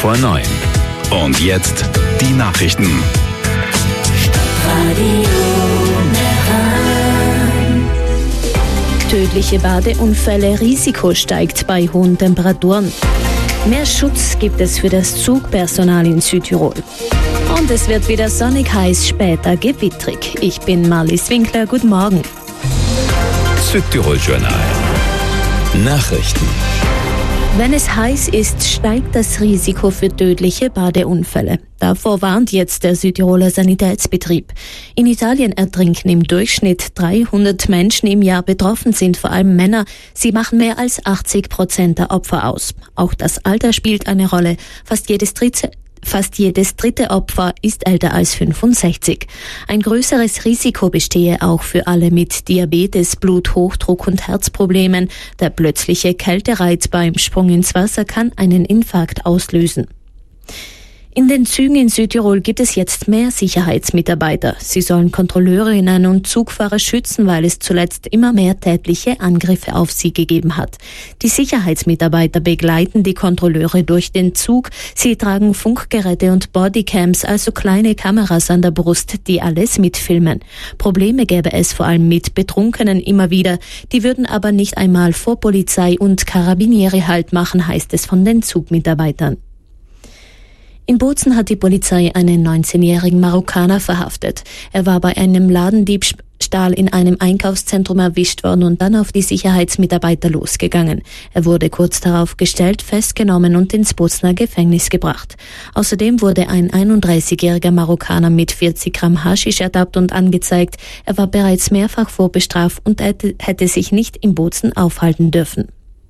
5:09. Und jetzt die Nachrichten. Tödliche Badeunfälle, Risiko steigt bei hohen Temperaturen. Mehr Schutz gibt es für das Zugpersonal in Südtirol. Und es wird wieder sonnig heiß, später gewittrig. Ich bin Marlies Winkler, guten Morgen. Südtirol Journal. Nachrichten. Wenn es heiß ist, steigt das Risiko für tödliche Badeunfälle. Davor warnt jetzt der Südtiroler Sanitätsbetrieb. In Italien ertrinken im Durchschnitt 300 Menschen im Jahr. Betroffen sind vor allem Männer. Sie machen mehr als 80% der Opfer aus. Auch das Alter spielt eine Rolle. Fast jedes dritte Opfer ist älter als 65. Ein größeres Risiko bestehe auch für alle mit Diabetes, Bluthochdruck und Herzproblemen. Der plötzliche Kältereiz beim Sprung ins Wasser kann einen Infarkt auslösen. In den Zügen in Südtirol gibt es jetzt mehr Sicherheitsmitarbeiter. Sie sollen Kontrolleurinnen und Zugfahrer schützen, weil es zuletzt immer mehr tätliche Angriffe auf sie gegeben hat. Die Sicherheitsmitarbeiter begleiten die Kontrolleure durch den Zug. Sie tragen Funkgeräte und Bodycams, also kleine Kameras an der Brust, die alles mitfilmen. Probleme gäbe es vor allem mit Betrunkenen immer wieder. Die würden aber nicht einmal vor Polizei und Karabinieri Halt machen, heißt es von den Zugmitarbeitern. In Bozen hat die Polizei einen 19-jährigen Marokkaner verhaftet. Er war bei einem Ladendiebstahl in einem Einkaufszentrum erwischt worden und dann auf die Sicherheitsmitarbeiter losgegangen. Er wurde kurz darauf gestellt, festgenommen und ins Bozener Gefängnis gebracht. Außerdem wurde ein 31-jähriger Marokkaner mit 40 Gramm Haschisch ertappt und angezeigt. Er war bereits mehrfach vorbestraft und hätte sich nicht in Bozen aufhalten dürfen.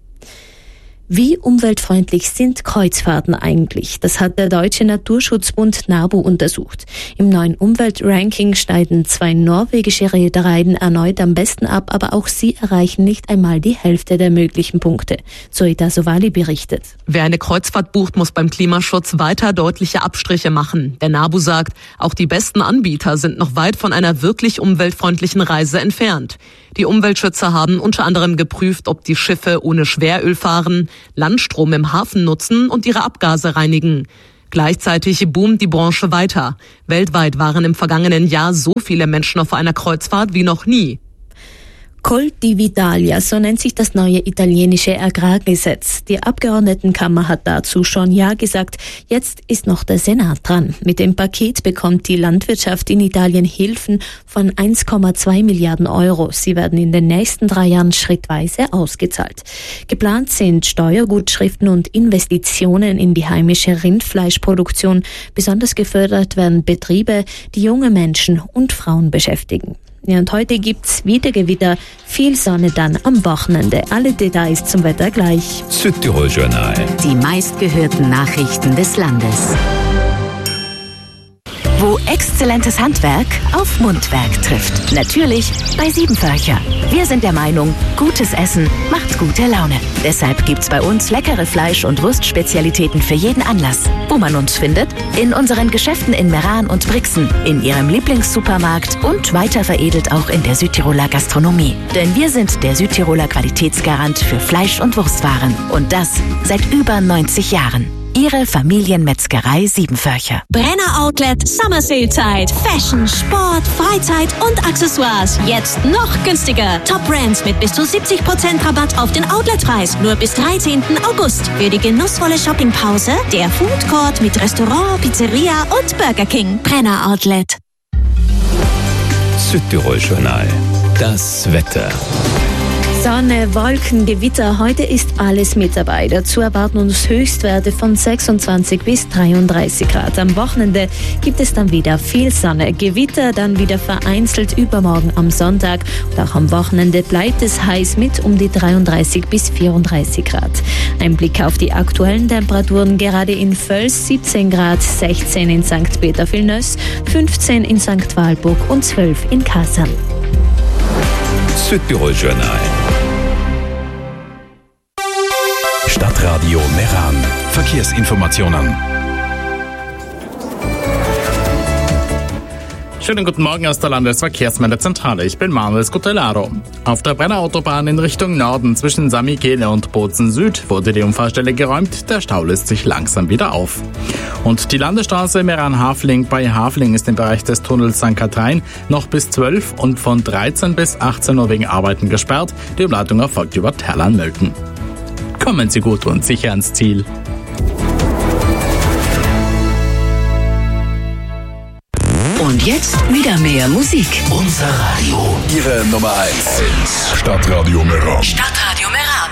Wie umweltfreundlich sind Kreuzfahrten eigentlich? Das hat der Deutsche Naturschutzbund NABU untersucht. Im neuen Umweltranking schneiden 2 norwegische Reedereien erneut am besten ab, aber auch sie erreichen nicht einmal die Hälfte der möglichen Punkte. Zoida Sowali berichtet. Wer eine Kreuzfahrt bucht, muss beim Klimaschutz weiter deutliche Abstriche machen. Der NABU sagt, auch die besten Anbieter sind noch weit von einer wirklich umweltfreundlichen Reise entfernt. Die Umweltschützer haben unter anderem geprüft, ob die Schiffe ohne Schweröl fahren, Landstrom im Hafen nutzen und ihre Abgase reinigen. Gleichzeitig boomt die Branche weiter. Weltweit waren im vergangenen Jahr so viele Menschen auf einer Kreuzfahrt wie noch nie. Col di Vitalia, so nennt sich das neue italienische Agrargesetz. Die Abgeordnetenkammer hat dazu schon Ja gesagt. Jetzt ist noch der Senat dran. Mit dem Paket bekommt die Landwirtschaft in Italien Hilfen von 1,2 Milliarden Euro. Sie werden in den nächsten 3 Jahren schrittweise ausgezahlt. Geplant sind Steuergutschriften und Investitionen in die heimische Rindfleischproduktion. Besonders gefördert werden Betriebe, die junge Menschen und Frauen beschäftigen. Ja, und heute gibt's wieder Gewitter, viel Sonne dann am Wochenende. Alle Details zum Wetter gleich. Südtirol Journal. Die meistgehörten Nachrichten des Landes. Wo exzellentes Handwerk auf Mundwerk trifft. Natürlich bei Siebenvölcher. Wir sind der Meinung, gutes Essen macht gute Laune. Deshalb gibt's bei uns leckere Fleisch- und Wurstspezialitäten für jeden Anlass. Wo man uns findet? In unseren Geschäften in Meran und Brixen, in Ihrem Lieblingssupermarkt und weiter veredelt auch in der Südtiroler Gastronomie. Denn wir sind der Südtiroler Qualitätsgarant für Fleisch- und Wurstwaren. Und das seit über 90 Jahren. Ihre Familienmetzgerei Siebenvölcher. Brenner Outlet Summer Sale Zeit. Fashion, Sport, Freizeit und Accessoires. Jetzt noch günstiger. Top Brands mit bis zu 70% Rabatt auf den Outletpreis. Nur bis 13. August. Für die genussvolle Shoppingpause der Food Court mit Restaurant, Pizzeria und Burger King. Brenner Outlet. Südtirol Journal. Das Wetter. Sonne, Wolken, Gewitter, heute ist alles mit dabei. Dazu erwarten uns Höchstwerte von 26 bis 33 Grad. Am Wochenende gibt es dann wieder viel Sonne. Gewitter dann wieder vereinzelt übermorgen am Sonntag. Und auch am Wochenende bleibt es heiß mit um die 33 bis 34 Grad. Ein Blick auf die aktuellen Temperaturen, gerade in Völs 17 Grad, 16 in St. Peter-Vilnös, 15 in St. Walburg und 12 in Kasan. Südtirol Journal. Stadtradio Meran. Verkehrsinformationen. Schönen guten Morgen aus der Landesverkehrsmeldezentrale. Ich bin Manuel Scutellaro. Auf der Brennerautobahn in Richtung Norden zwischen Samigene und Bozen Süd wurde die Unfallstelle geräumt. Der Stau löst sich langsam wieder auf. Und die Landesstraße Meran-Hafling bei Hafling ist im Bereich des Tunnels St. Katharin noch bis 12 und von 13 bis 18 Uhr wegen Arbeiten gesperrt. Die Umleitung erfolgt über Terlan-Mölken. Kommen Sie gut und sicher ans Ziel. Und jetzt wieder mehr Musik. Unser Radio. Ihre Nummer 1. Stadtradio Meran. Stadtradio Meran.